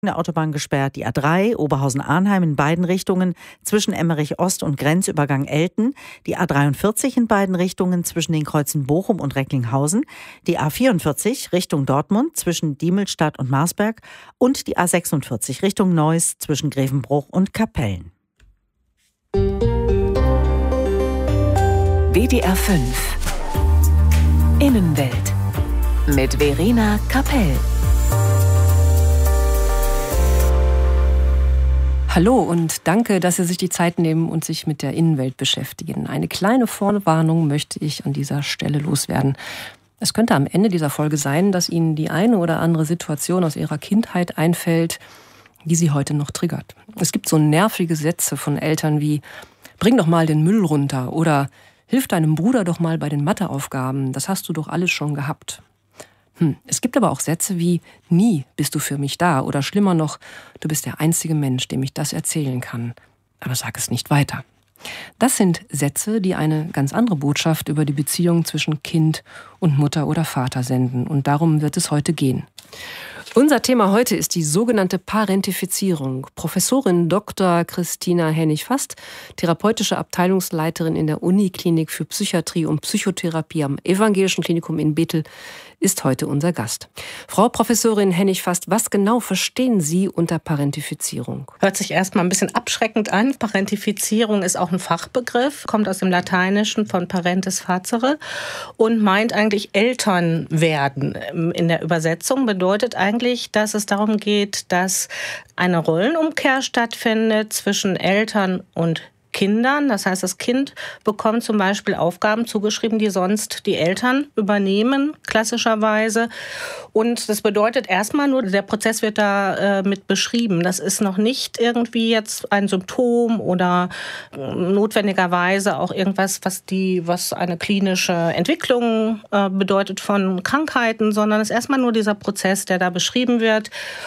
der Autobahn gesperrt, die A3 Oberhausen-Arnheim in beiden Richtungen zwischen Emmerich Ost und Grenzübergang Elten, die A43 in beiden Richtungen zwischen den Kreuzen Bochum und Recklinghausen, die A44 Richtung Dortmund zwischen Diemelstadt und Marsberg und die A46 Richtung Neuss zwischen Grevenbruch und Kapellen. WDR 5 Innenwelt mit Verena Kapell. Hallo und danke, dass Sie sich die Zeit nehmen und sich mit der Innenwelt beschäftigen. Eine kleine Vorwarnung möchte ich an dieser Stelle loswerden. Es könnte am Ende dieser Folge sein, dass Ihnen die eine oder andere Situation aus Ihrer Kindheit einfällt, die Sie heute noch triggert. Es gibt so nervige Sätze von Eltern wie „Bring doch mal den Müll runter" oder „Hilf deinem Bruder doch mal bei den Matheaufgaben, das hast du doch alles schon gehabt." Es gibt aber auch Sätze wie „Nie bist du für mich da" oder schlimmer noch „Du bist der einzige Mensch, dem ich das erzählen kann, aber sag es nicht weiter." Das sind Sätze, die eine ganz andere Botschaft über die Beziehung zwischen Kind und Mutter oder Vater senden. Und darum wird es heute gehen. Unser Thema heute ist die sogenannte Parentifizierung. Professorin Dr. Christina Hennig-Fast, therapeutische Abteilungsleiterin in der Uniklinik für Psychiatrie und Psychotherapie am Evangelischen Klinikum in Bethel, ist heute unser Gast. Frau Professorin Hennig-Fast, was genau verstehen Sie unter Parentifizierung? Hört sich erstmal ein bisschen abschreckend an. Parentifizierung ist auch ein Fachbegriff, kommt aus dem Lateinischen von parentes facere und meint eigentlich Eltern werden. In der Übersetzung bedeutet eigentlich, dass es darum geht, dass eine Rollenumkehr stattfindet zwischen Eltern und Kindern. Das heißt, das Kind bekommt zum Beispiel Aufgaben zugeschrieben, die sonst die Eltern übernehmen, klassischerweise. Und das bedeutet erstmal nur, der Prozess wird da mit beschrieben. Das ist noch nicht irgendwie jetzt ein Symptom oder notwendigerweise auch irgendwas, was eine klinische Entwicklung bedeutet von Krankheiten, sondern es ist erstmal nur dieser Prozess, der da beschrieben wird.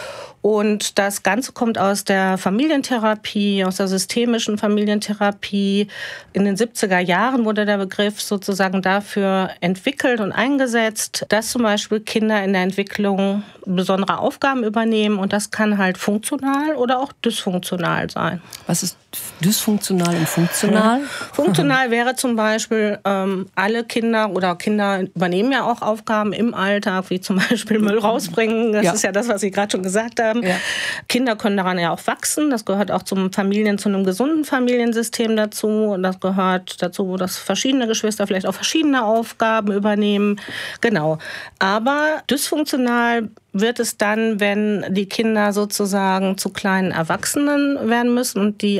Und das Ganze kommt aus der Familientherapie, aus der systemischen Familientherapie. In den 70er Jahren wurde der Begriff sozusagen dafür entwickelt und eingesetzt, dass zum Beispiel Kinder in der Entwicklung besondere Aufgaben übernehmen. Und das kann halt funktional oder auch dysfunktional sein. Was ist dysfunktional und funktional? Funktional wäre zum Beispiel, alle Kinder übernehmen ja auch Aufgaben im Alltag, wie zum Beispiel Müll rausbringen. Das ist ja das, was Sie gerade schon gesagt haben. Ja. Kinder können daran ja auch wachsen. Das gehört auch zu einem gesunden Familiensystem dazu. Und das gehört dazu, dass verschiedene Geschwister vielleicht auch verschiedene Aufgaben übernehmen. Genau. Aber dysfunktional wird es dann, wenn die Kinder sozusagen zu kleinen Erwachsenen werden müssen und die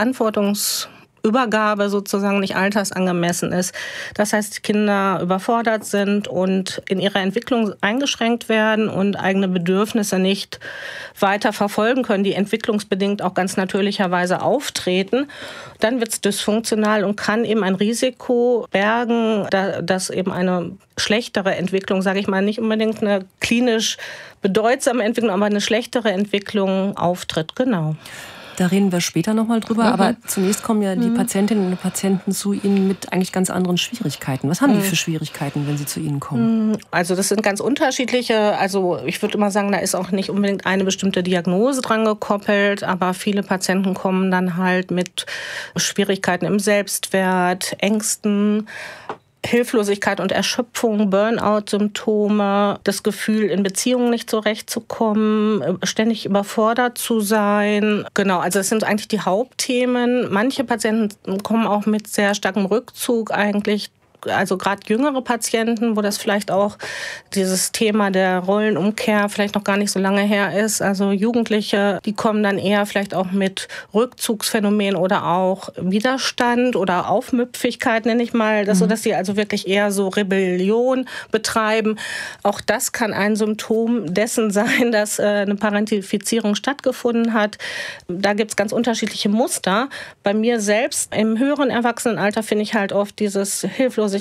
Verantwortungsübergabe sozusagen nicht altersangemessen ist. Das heißt, die Kinder überfordert sind und in ihrer Entwicklung eingeschränkt werden und eigene Bedürfnisse nicht weiter verfolgen können, die entwicklungsbedingt auch ganz natürlicherweise auftreten. Dann wird es dysfunktional und kann eben ein Risiko bergen, dass eben eine schlechtere Entwicklung, sage ich mal, nicht unbedingt eine klinisch bedeutsame Entwicklung, aber eine schlechtere Entwicklung auftritt. Genau. Da reden wir später nochmal drüber, aber zunächst kommen ja die Patientinnen und Patienten zu Ihnen mit eigentlich ganz anderen Schwierigkeiten. Was haben die für Schwierigkeiten, wenn sie zu Ihnen kommen? Also das sind ganz unterschiedliche, also ich würde immer sagen, da ist auch nicht unbedingt eine bestimmte Diagnose dran gekoppelt, aber viele Patienten kommen dann halt mit Schwierigkeiten im Selbstwert, Ängsten, Hilflosigkeit und Erschöpfung, Burnout-Symptome, das Gefühl, in Beziehungen nicht zurechtzukommen, ständig überfordert zu sein. Genau, also das sind eigentlich die Hauptthemen. Manche Patienten kommen auch mit sehr starkem Rückzug eigentlich. Also gerade jüngere Patienten, wo das vielleicht auch dieses Thema der Rollenumkehr vielleicht noch gar nicht so lange her ist. Also Jugendliche, die kommen dann eher vielleicht auch mit Rückzugsphänomen oder auch Widerstand oder Aufmüpfigkeit, nenne ich mal, sodass sie also wirklich eher so Rebellion betreiben. Auch das kann ein Symptom dessen sein, dass eine Parentifizierung stattgefunden hat. Da gibt es ganz unterschiedliche Muster. Bei mir selbst im höheren Erwachsenenalter finde ich halt oft dieses Hilflosigkeit,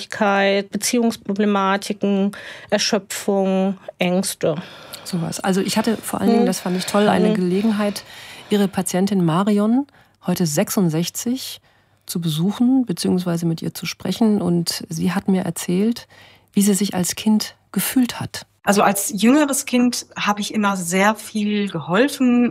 Beziehungsproblematiken, Erschöpfung, Ängste. Sowas. Also ich hatte vor allen Dingen, das fand ich toll, eine Gelegenheit, Ihre Patientin Marion, heute 66, zu besuchen bzw. mit ihr zu sprechen. Und sie hat mir erzählt, wie sie sich als Kind gefühlt hat. Also als jüngeres Kind habe ich immer sehr viel geholfen,